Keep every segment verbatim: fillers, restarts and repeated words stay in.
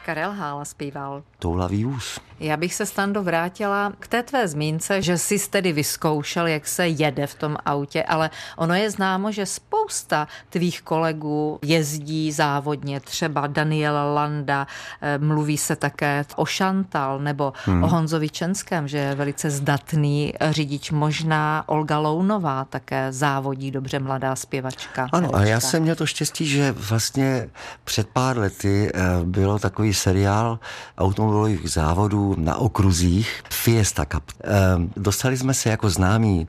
Karel Hála zpíval. Toulavý vůz. Já bych se, Stando, vrátila k té tvé zmínce, že jsi tedy vyzkoušel, jak se jede v tom autě, ale ono je známo, že spousta tvých kolegů jezdí závodně, třeba Daniel Landa, mluví se také o Šantal nebo hmm. o Honzovi Čenském, že je velice zdatný řidič, možná Olga Lounová také závodí dobře, mladá zpěvačka. Ano, herečka. A já jsem měl to štěstí, že vlastně před pár lety bylo takový seriál automobilových závodů na okruzích Fiesta Cup. Dostali jsme se jako známí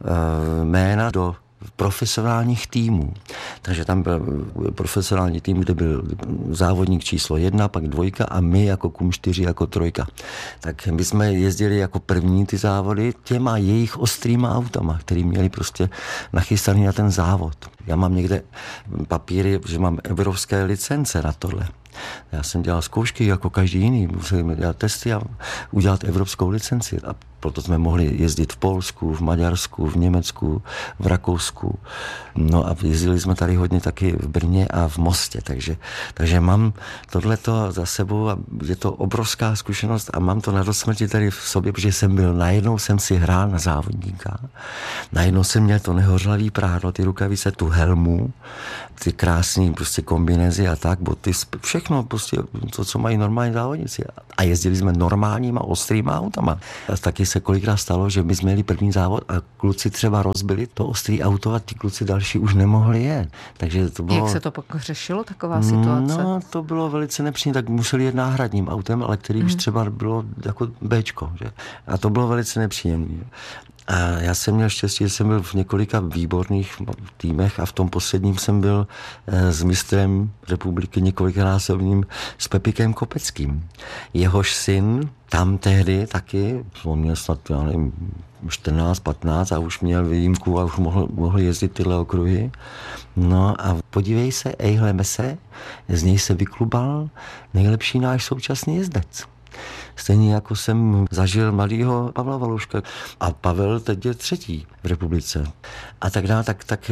jména do profesionálních týmů. Takže tam byl profesionální tým, kde byl závodník číslo jedna, pak dvojka a my jako kum čtyři, jako trojka. Tak my jsme jezdili jako první ty závody těma jejich ostrýma autama, který měli prostě nachystaný na ten závod. Já mám někde papíry, že mám evropské licence na tohle. Já jsem dělal zkoušky jako každý jiný, museli dělat testy a udělat evropskou licenci. A proto jsme mohli jezdit v Polsku, v Maďarsku, v Německu, v Rakousku. No a jezdili jsme tady hodně taky v Brně a v Mostě, takže, takže mám tohleto za sebou a je to obrovská zkušenost a mám to na dosmrti tady v sobě, protože jsem byl, najednou jsem si hrál na závodníka, najednou jsem měl to nehořlavý prádlo, ty rukavice, tu helmu, ty krásný prostě kombinézy a tak, boty, všechno prostě to, co mají normální závodníci. A jezdili jsme normálníma ostrýma autama. A taky se kolikrát stalo, že my jsme měli první závod a kluci třeba rozbili to ostrý auto a ty kluci další už nemohli jet. Takže to bylo... Jak se to pak řešilo, taková situace? No, to bylo velice nepříjemné, tak museli jet náhradním autem, ale který mm. už třeba bylo jako Bčko, že? A to bylo velice nepříjemné. A já jsem měl štěstí, že jsem byl v několika výborných týmech a v tom posledním jsem byl s mistrem republiky několiknásobným, s Pepikem Kopeckým. Jehož syn tam tehdy taky, on měl snad, já nevím, čtrnáct, patnáct a už měl výjimku a už mohl, mohl jezdit tyhle okruhy. No a podívej se, ejhle mese, z něj se vyklubal nejlepší náš současný jezdec. Stejně jako jsem zažil mladýho Pavla Valuška. A Pavel teď je třetí v republice. A tak dále, tak, tak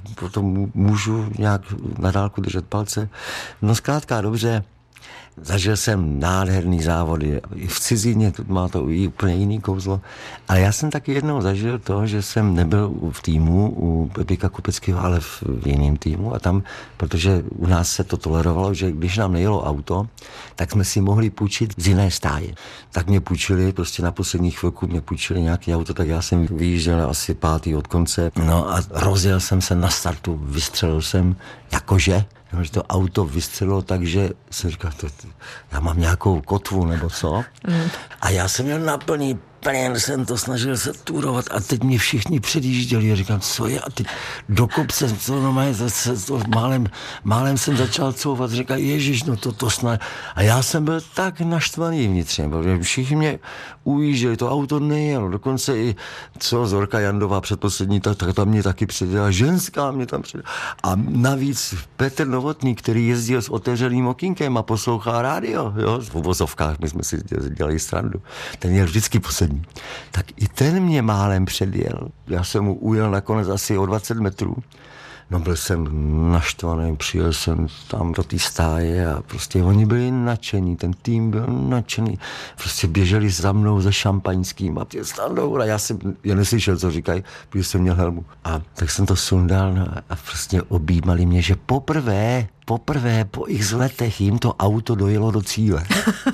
potom můžu nějak na dálku držet palce. No zkrátka dobře, zažil jsem nádherný závody. I v cizině má to i úplně jiný kouzlo. Ale já jsem taky jednou zažil to, že jsem nebyl v týmu u Pepika Kopeckého, ale v jiném týmu. A tam, protože u nás se to tolerovalo, že když nám nejelo auto, tak jsme si mohli půjčit z jiné stáje. Tak mě půjčili, prostě na poslední chvilku mě půjčili nějaké auto, tak já jsem vyjížděl asi pátý od konce. No a rozjel jsem se na startu, vystřelil jsem, jakože, že to auto vystřelilo tak, že jsem říkal, to, to, já mám nějakou kotvu nebo co. Mm. A já jsem měl na plný plyn, jsem to snažil se turovat a teď mě všichni předjížděli a říkám, co je? A teď do kopce, co no mají, zase to málem, málem jsem začal couvat, říkal, ježiš, no to, to snad. A já jsem byl tak naštvaný vnitřně, protože všichni mě ujížděli, to auto nejelo, dokonce i co Zorka Jandová předposlední, tak, tak tam mě taky předjela, ženská mě tam předjela. A navíc Petr Novotný, který jezdil s otevřeným okýnkem a poslouchá rádio, jo, v uvozovkách, my jsme si dělali srandu, ten měl vždycky poslední. Tak i ten mě málem předjel. Já jsem mu ujel nakonec asi o dvacet metrů. No byl jsem naštvaný, přijel jsem tam do té stáje a prostě oni byli nadšení, ten tým byl nadšený. Prostě běželi za mnou se šampaňským a tě Standou a já jsem já neslyšel, co říkají, protože jsem měl helmu. A tak jsem to sundal no, a prostě objímali mě, že poprvé, poprvé po x letech jim to auto dojelo do cíle.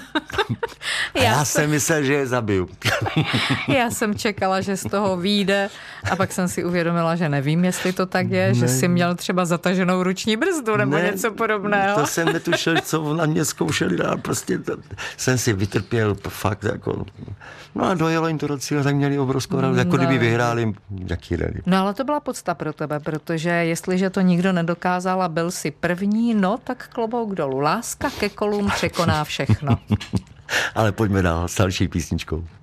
A já, já jsem myslel, že je zabiju. Já jsem čekala, že z toho vyjde a pak jsem si uvědomila, že nevím, jestli to tak je, ne. Že jsi měl třeba zataženou ruční brzdu nebo ne, něco podobného. To jsem netušil, co na mě zkoušeli dál. Prostě to, jsem si vytrpěl fakt jako... No a dojelo jim to do cíle, tak měli obrovskou radost, jako no. Kdyby vyhráli jaký rally. No ale to byla podsta pro tebe, protože jestliže to nikdo nedokázal a byl si první, no tak klobouk dolů. Láska ke kolům překoná všechno. Ale pojďme dál s další písničkou.